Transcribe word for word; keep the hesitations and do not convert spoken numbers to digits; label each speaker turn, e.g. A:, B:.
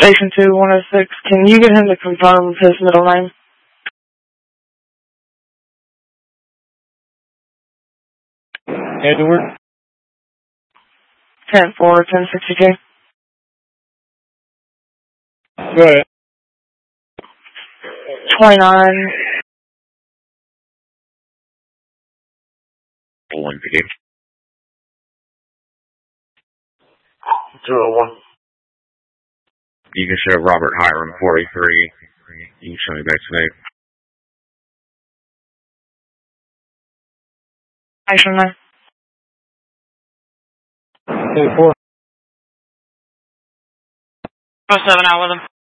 A: Station two, one oh six. Can you get him to confirm his middle name?
B: Edward.
A: ten four, ten sixty-two.
B: Go ahead.
A: twenty-nine.
C: One begin.
D: two oh one.
C: You can show Robert Hiram, forty-three. You can show me back today.
A: Station nine.
B: ten four.
A: oh seven out with him.